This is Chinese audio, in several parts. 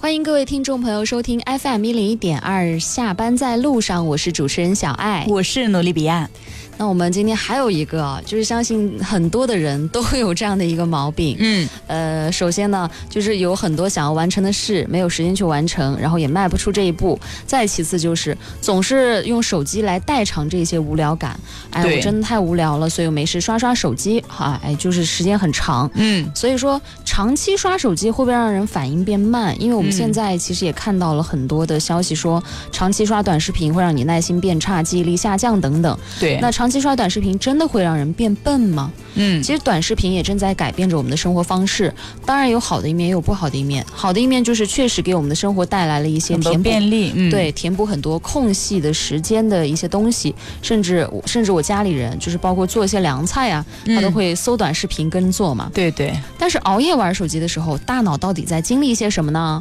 欢迎各位听众朋友收听 FM101.2 下班在路上，我是主持人小爱， 我是努利比亚。 那我们今天还有一个，就是相信很多的人都会有这样的一个毛病。首先呢，就是有很多想要完成的事，没有时间去完成，然后也迈不出这一步。再其次就是总是用手机来代偿这些无聊感。我真的太无聊了，所以我没事刷刷手机，就是时间很长。所以说长期刷手机会不会让人反应变慢？因为我们现在其实也看到了很多的消息说，长期刷短视频会让你耐心变差、记忆力下降等等。 对， 那长期刷短视频真的会让人变笨吗？其实短视频也正在改变着我们的生活方式，当然有好的一面，也有不好的一面。好的一面就是确实给我们的生活带来了一些便利， 对，填补很多空隙的时间的一些东西，甚至我家里人就是包括做一些凉菜啊，他都会搜短视频跟做嘛。 对。 但是熬夜玩手机的时候，大脑到底在经历一些什么呢？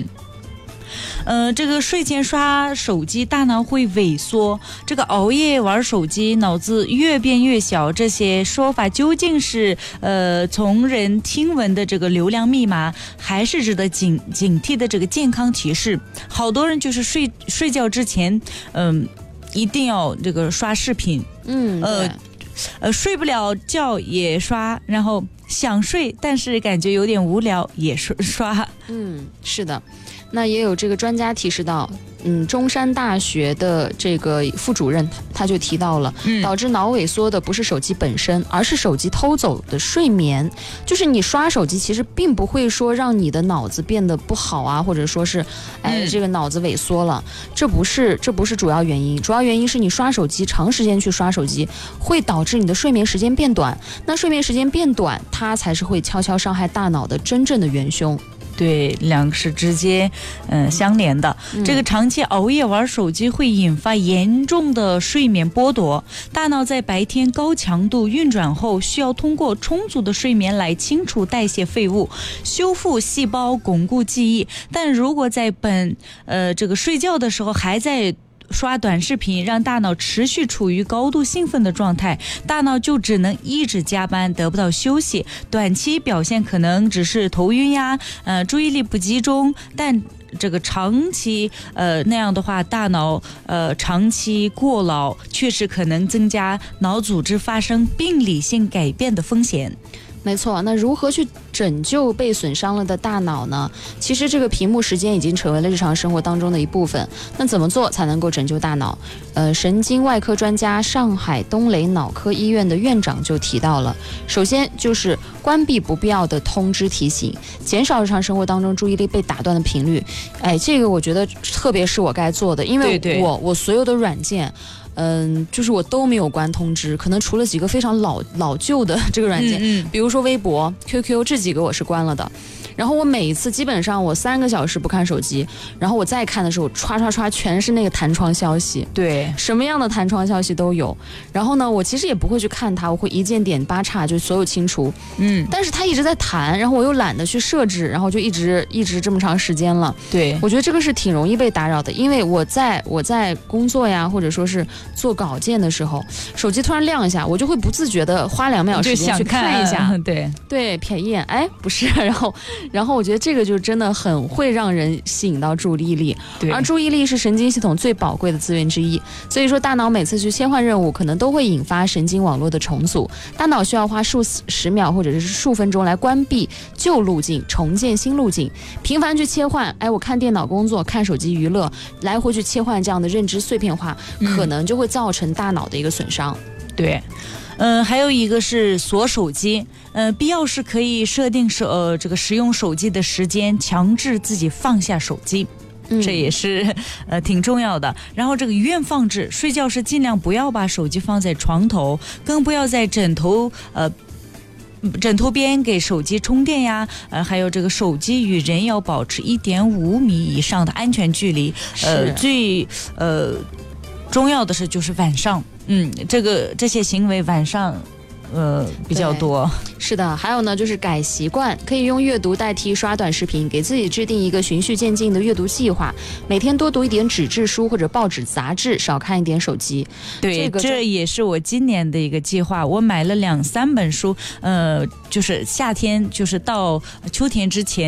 这个睡前刷手机，大脑会萎缩；这个熬夜玩手机，脑子越变越小。这些说法究竟是从人听闻的这个流量密码，还是值得警惕的这个健康提示？好多人就是睡觉之前，一定要这个刷视频，睡不了觉也刷，然后想睡但是感觉有点无聊也刷。 是的。那也有这个专家提示到，中山大学的这个副主任他就提到了，导致脑萎缩的不是手机本身，而是手机偷走的睡眠。就是你刷手机其实并不会说让你的脑子变得不好啊，或者说是这个脑子萎缩了，这不是主要原因。主要原因是你刷手机长时间去刷手机会导致你的睡眠时间变短，那睡眠时间变短，它才是会悄悄伤害大脑的真正的元凶。 对，两个是直接相连的。这个长期熬夜玩手机会引发严重的睡眠剥夺，大脑在白天高强度运转后，需要通过充足的睡眠来清除代谢废物、修复细胞、巩固记忆。但如果在这个睡觉的时候还在刷短视频，让大脑持续处于高度兴奋的状态，大脑就只能一直加班，得不到休息。短期表现可能只是头晕呀，注意力不集中，但这个长期那样的话，大脑长期过劳，确实可能增加脑组织发生病理性改变的风险。 没错，那如何去拯救被损伤了的大脑呢？其实这个屏幕时间已经成为了日常生活当中的一部分。那怎么做才能够拯救大脑？神经外科专家上海东雷脑科医院的院长就提到了，首先就是关闭不必要的通知提醒，减少日常生活当中注意力被打断的频率。这个我觉得特别是我该做的，因为我所有的软件。就是我都没有关通知，可能除了几个非常老旧的这个软件，比如说微博、QQ 这几个我是关了的。然后我每一次基本上我3个小时不看手机，然后我再看的时候刷全是那个弹窗消息， 对， 什么样的弹窗消息都有。然后呢，我其实也不会去看它，我会一键点8叉就所有清除。但是它一直在弹，然后我又懒得去设置，然后就一直这么长时间了。 对， 我觉得这个是挺容易被打扰的，因为我在工作呀，或者说是做稿件的时候，手机突然亮一下，我就会不自觉的花2秒时间去看一下，对，瞥一眼，不是，然后我觉得这个就真的很会让人吸引到注意力，而注意力是神经系统最宝贵的资源之一，所以说大脑每次去切换任务，可能都会引发神经网络的重组，大脑需要花数十秒或者是数分钟来关闭旧路径，重建新路径，频繁去切换，我看电脑工作，看手机娱乐，来回去切换这样的认知碎片化，可能就会造成大脑的一个损伤。 对。还有一个是锁手机，必要时可以设定这个使用手机的时间，强制自己放下手机，这也是挺重要的。然后这个原放置，睡觉时尽量不要把手机放在床头，更不要在枕头边给手机充电呀，还有这个手机与人要保持1.5米以上的安全距离。最重要的是就是晚上，这些行为晚上比较多。 是的，还有呢就是改习惯，可以用阅读代替刷短视频，给自己制定一个循序渐进的阅读计划，每天多读一点纸质书或者报纸杂志，少看一点手机。 对，这也是我今年的一个计划，我买了2-3本书，就是夏天就是到秋天之前